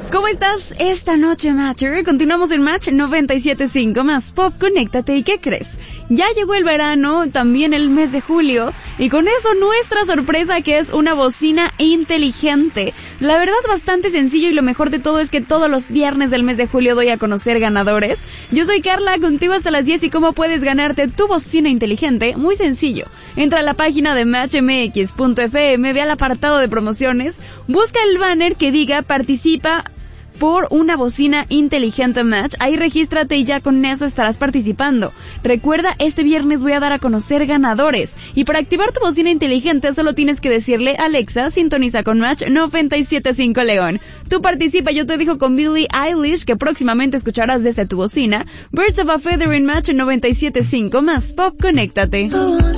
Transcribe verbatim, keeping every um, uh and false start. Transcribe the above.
¿Cómo estás esta noche, Matcher? Continuamos en Match noventa y siete punto cinco más Pop. Conéctate. ¿Y qué crees? Ya llegó el verano, también el mes de julio, y con eso nuestra sorpresa, que es una bocina inteligente. La verdad, bastante sencillo, y lo mejor de todo es que todos los viernes del mes de julio doy a conocer ganadores. Yo soy Carla, contigo hasta las diez. ¿Y cómo puedes ganarte tu bocina inteligente? Muy sencillo. Entra a la página de match m x punto f m, ve al apartado de promociones, busca el banner que diga participa por una bocina inteligente Match. Ahí regístrate y ya con eso estarás participando. Recuerda, este viernes voy a dar a conocer ganadores. Y para activar tu bocina inteligente solo tienes que decirle: Alexa, sintoniza con Match noventa y siete punto cinco León. Tú participa, yo te dejo con Billie Eilish, que próximamente escucharás desde tu bocina. Birds of a Feather in Match noventa y siete punto cinco más Pop. Conéctate.